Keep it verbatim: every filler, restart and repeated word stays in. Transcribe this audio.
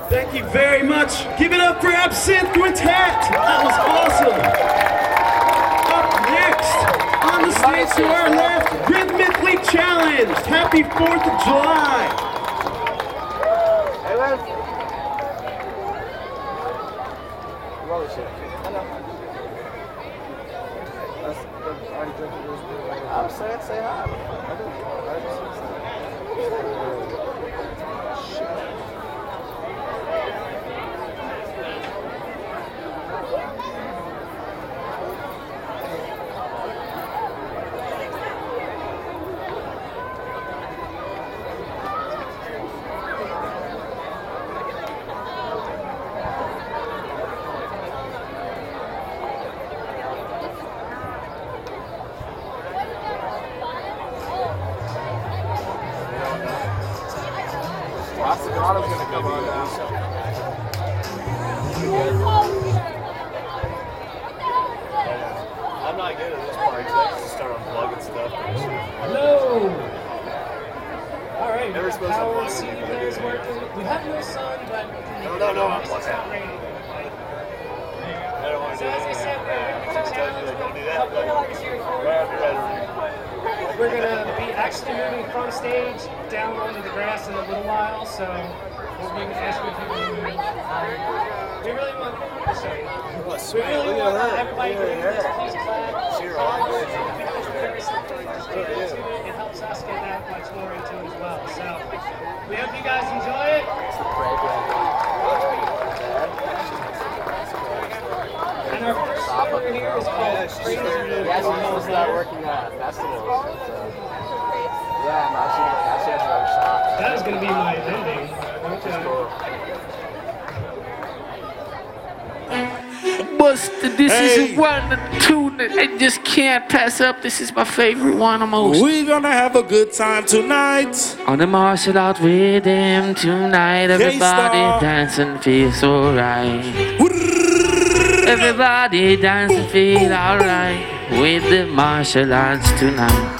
Thank you very much. Give it up for Absinthe Quintet. That was awesome. Up next, on the stage to our left, Rhythmically Challenged. Happy fourth of July. Hey, man. Roll shit. I'm saying, say hi. Osagato's gonna come on now. I'm not good at this part because I have to start unplugging stuff. Hello! Alright, Never supposed to power unplug C D it. players working. We have no sun, but No, no, no, I'm it's not raining. I don't want to So do as I that. said, we're I just told you they don't do that. couple But hours here for right after that, We're gonna be actually moving from stage down onto the grass in a little while, so we'll be asking people to move. Um, we really want to show you. oh, We sweet. really Look want at her. everybody Look to at her. please clap. See her arm? Because we're very simple to just get into it. It helps us get that much more into it as well. So we hope you guys enjoy it. And our first song here is called Crazy. Yeah, she's supposed to start working at festivals. But, uh, yeah, no, she, she has her own shop. That is going to be my ending. Okay. Buster, this Hey. is one and two that I just can't pass up. This is my favorite one the most. We're gonna have a good time tonight. On the martial art rhythm tonight, everybody K-Star. dancing feels so right. Everybody dance and feel alright with the martial arts tonight.